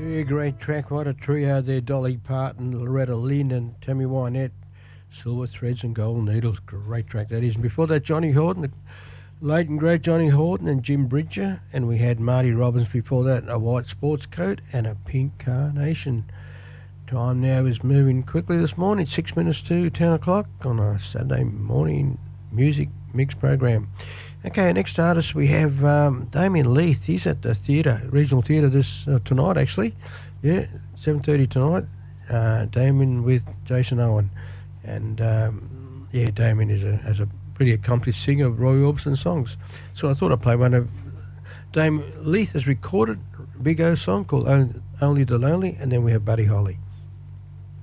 Yeah, great track. What a trio there. Dolly Parton, Loretta Lynn and Tammy Wynette. Silver Threads and Golden Needles. Great track that is. And before that, Johnny Horton, the late and great Johnny Horton and Jim Bridger. And we had Marty Robbins before that, a white sports coat and a pink carnation. Time now is moving quickly this morning, 6 minutes to 10 o'clock on a Saturday morning music mix program. Okay, next artist we have Damien Leith. He's at the theatre, Regional Theatre this tonight actually. Yeah, 7:30 tonight. Damien with Jason Owen. And yeah, Damien is a pretty accomplished singer of Roy Orbison songs. So I thought I'd play one of Damien Leith has recorded a Big O song called Only the Lonely, and then we have Buddy Holly.